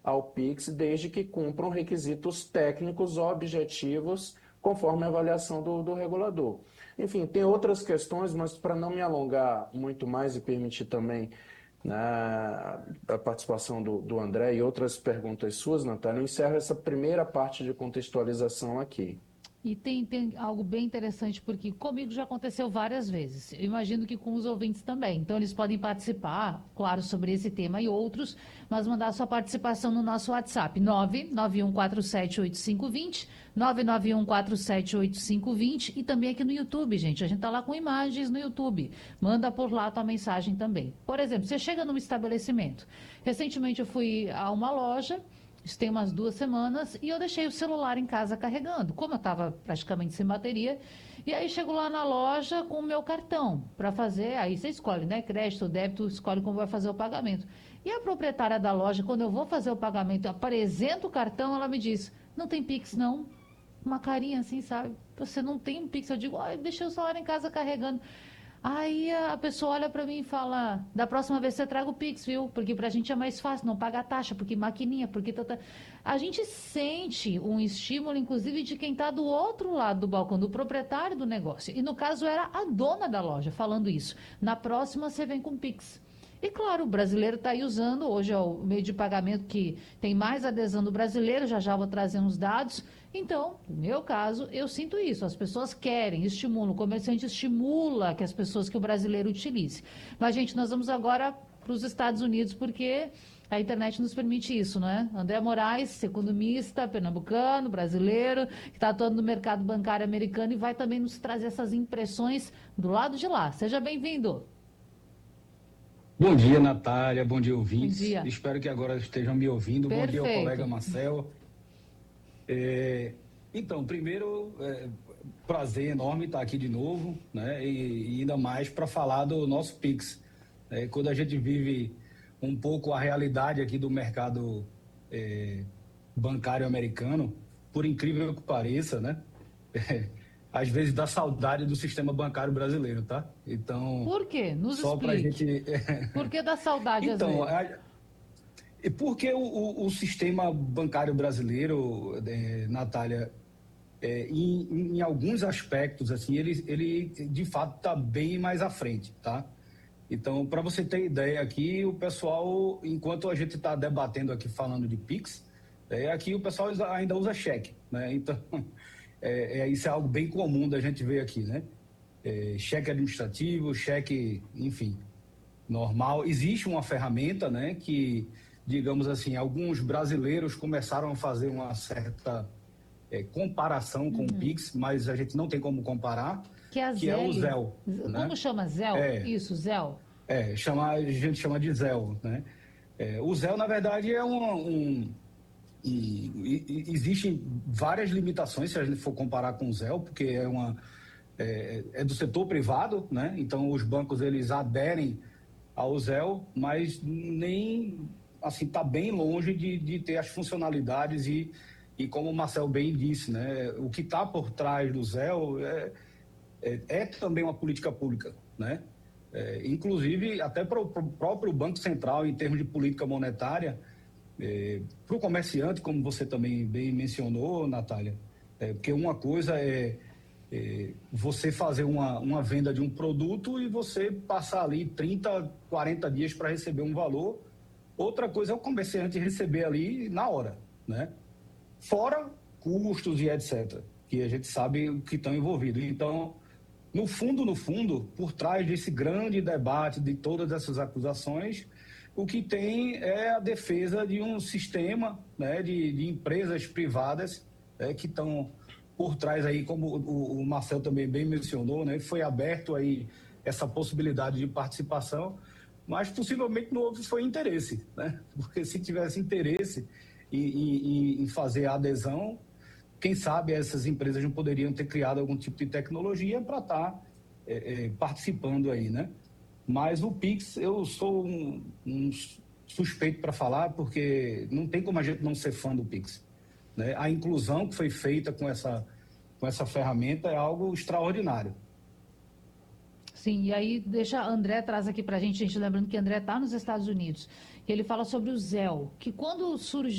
ao Pix, desde que cumpram requisitos técnicos objetivos, conforme a avaliação do regulador. Enfim, tem outras questões, mas para não me alongar muito mais e permitir também, né, a participação do André e outras perguntas suas, Natália, eu encerro essa primeira parte de contextualização aqui. E tem algo bem interessante, porque comigo já aconteceu várias vezes. Eu imagino que com os ouvintes também. Então, eles podem participar, claro, sobre esse tema e outros, mas mandar sua participação no nosso WhatsApp, 991478520, 991478520, e também aqui no YouTube, gente. A gente está lá com imagens no YouTube. Manda por lá a tua mensagem também. Por exemplo, você chega num estabelecimento. Recentemente eu fui a uma loja. Isso tem umas 2 semanas, e eu deixei o celular em casa carregando, como eu estava praticamente sem bateria. E aí chego lá na loja com o meu cartão para fazer, aí você escolhe, né? Crédito, débito, escolhe como vai fazer o pagamento. E a proprietária da loja, quando eu vou fazer o pagamento, apresento o cartão, ela me diz: não tem Pix, não. Uma carinha assim, sabe? Você não tem um Pix. Eu digo: olha, deixei o celular em casa carregando. Aí a pessoa olha para mim e fala: da próxima vez você traga o Pix, viu? Porque pra gente é mais fácil, não paga taxa, porque maquininha, porque... A gente sente um estímulo, inclusive, de quem está do outro lado do balcão, do proprietário do negócio. E no caso era a dona da loja falando isso. Na próxima você vem com Pix. E claro, o brasileiro está aí usando, hoje é o meio de pagamento que tem mais adesão do brasileiro, já já vou trazer uns dados. Então, no meu caso, eu sinto isso, as pessoas querem, estimulam, o comerciante estimula que as pessoas, que o brasileiro utilize. Mas, gente, nós vamos agora para os Estados Unidos, porque a internet nos permite isso, não é? André Moraes, economista, pernambucano, brasileiro, que está atuando no mercado bancário americano e vai também nos trazer essas impressões do lado de lá. Seja bem-vindo. Bom dia, Natália. Bom dia, Bom ouvintes. dia. Espero que agora estejam me ouvindo. Bom dia ao colega Perfeito. Marcel. Então, primeiro, prazer enorme estar aqui de novo, né? E ainda mais para falar do nosso Pix. Quando a gente vive um pouco a realidade aqui do mercado bancário americano, por incrível que pareça, né? Às vezes dá saudade do sistema bancário brasileiro, tá? Então, Por quê? Nos só para a explique. gente. Por que dá saudade às Então, vezes? porque o sistema bancário brasileiro, Natália, em alguns aspectos, assim, ele de fato está bem mais à frente, tá? Então, para você ter ideia aqui, o pessoal, enquanto a gente está debatendo aqui, falando de Pix, aqui o pessoal ainda usa cheque, né? Então, isso é algo bem comum da gente ver aqui, né? Cheque administrativo, cheque, enfim, normal. Existe uma ferramenta, né, que, digamos assim, alguns brasileiros começaram a fazer uma certa comparação com o Pix, mas a gente não tem como comparar, Que é a que é o Zelle. Zelle, Como né? chama? Zelle? É, Isso, Zelle. a gente chama de Zelle, né? O Zelle, na verdade, é existem várias limitações se a gente for comparar com o Zelle, porque é do setor privado, né? Então os bancos eles aderem ao Zelle, mas nem assim está bem longe de ter as funcionalidades e como o Marcel bem disse, né? O que está por trás do Zelle é também uma política pública, né? Inclusive até para o próprio Banco Central em termos de política monetária, para o comerciante, como você também bem mencionou, Natália, porque uma coisa é você fazer uma venda de um produto e você passar ali 30, 40 dias para receber um valor. Outra coisa é o comerciante receber ali na hora, né? Fora custos e etc., que a gente sabe o que estão envolvidos. Então, no fundo, por trás desse grande debate de todas essas acusações, o que tem é a defesa de um sistema, né, de empresas privadas, que estão por trás aí, como o Marcel também bem mencionou, né, foi aberto aí essa possibilidade de participação, mas possivelmente não houve foi interesse, né? Porque se tivesse interesse em fazer a adesão, quem sabe essas empresas não poderiam ter criado algum tipo de tecnologia para estar participando aí, né? Mas o Pix, eu sou um suspeito para falar, porque não tem como a gente não ser fã do Pix, né? A inclusão que foi feita com essa ferramenta é algo extraordinário. Sim, e aí deixa André traz aqui pra gente lembrando que André está nos Estados Unidos, e ele fala sobre o Zelle, que quando surgiu